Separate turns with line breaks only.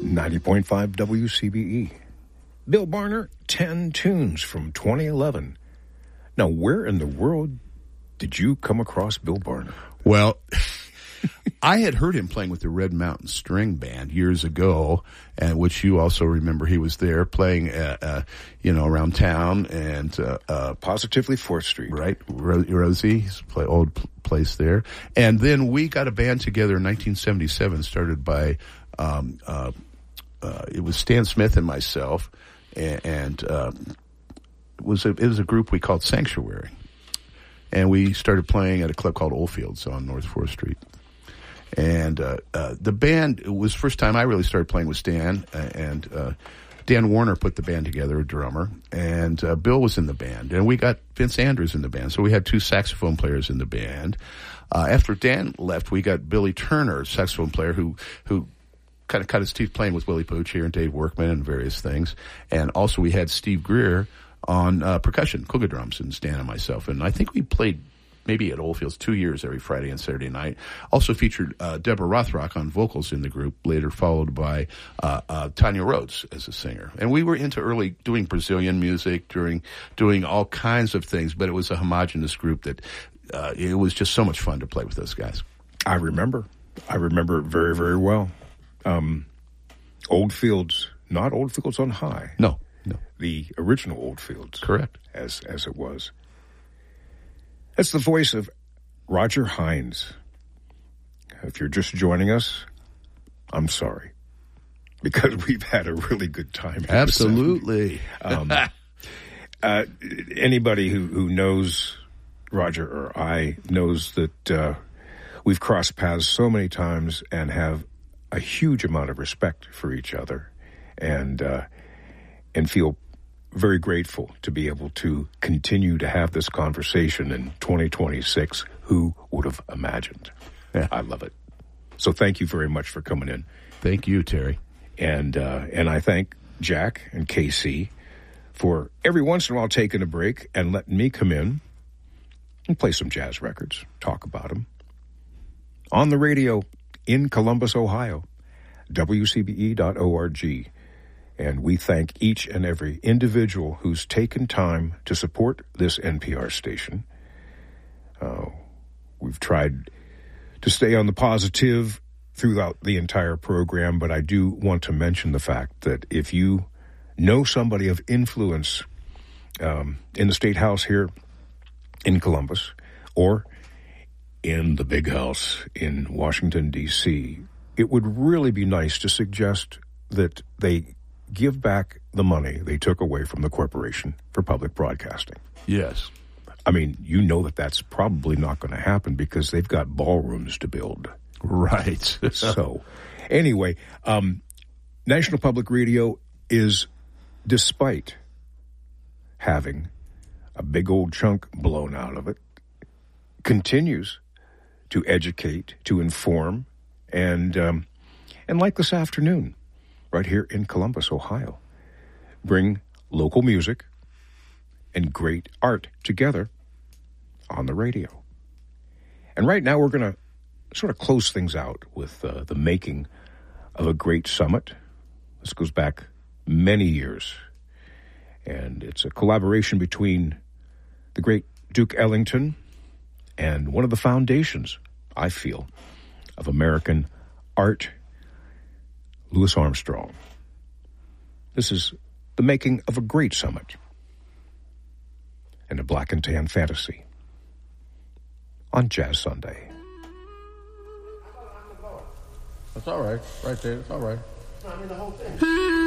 90.5 WCBE. Bill Barner, 10 tunes from 2011. Now, where in the world did you come across Bill Barner?
Well, I had heard him playing with the Red Mountain String Band years ago, and which you also remember he was there playing, around town and
Positively 4th Street,
right? Rosie's old place there, and then we got a band together in 1977, started by it was Stan Smith and myself, and it was a group we called Sanctuary, and we started playing at a club called Oldfields on North 4th Street. And the band, it was the first time I really started playing with Stan, and Dan Warner put the band together, a drummer, and Bill was in the band, and we got Vince Andrews in the band, so we had 2 saxophone players in the band. After Dan left, we got Billy Turner, saxophone player, who kind of cut his teeth playing with Willie Pooch here and Dave Workman and various things, and also we had Steve Greer on percussion, Cougar drums, and Stan and myself, and I think we played maybe at Oldfields 2 years every Friday and Saturday night. Also featured Deborah Rothrock on vocals in the group, later followed by Tanya Rhodes as a singer. And we were into early doing Brazilian music, doing all kinds of things, but it was a homogenous group that it was just so much fun to play with those guys.
I remember it very, very well. Oldfields, not Oldfields on High.
No.
The original Oldfields.
Correct.
As it was. That's the voice of Roger Hines. If you're just joining us, I'm sorry, because we've had a really good time.
Absolutely.
Anybody who knows Roger or I knows that we've crossed paths so many times and have a huge amount of respect for each other, and feel very grateful to be able to continue to have this conversation in 2026. Who would have imagined?
Yeah.
I love it. So thank you very much for coming in.
Thank you, Terry.
And I thank Jack and KC for every once in a while taking a break and letting me come in and play some jazz records, talk about them. On the radio in Columbus, Ohio, WCBE.org. And we thank each and every individual who's taken time to support this NPR station. We've tried to stay on the positive throughout the entire program, but I do want to mention the fact that if you know somebody of influence in the State House here in Columbus or in the big house in Washington, D.C., it would really be nice to suggest that they give back the money they took away from the Corporation for Public Broadcasting.
Yes.
I mean, you know that that's probably not going to happen because they've got ballrooms to build.
Right.
So, anyway, National Public Radio is, despite having a big old chunk blown out of it, continues to educate, to inform, and like this afternoon, right here in Columbus, Ohio, bring local music and great art together on the radio. And right now we're going to sort of close things out with the making of a great summit. This goes back many years, and it's a collaboration between the great Duke Ellington and one of the foundations, I feel, of American art, Louis Armstrong. This is the making of a great summit and a black and tan fantasy on Jazz Sunday.
That's all right. Right there. It's all right.
I mean, the whole thing.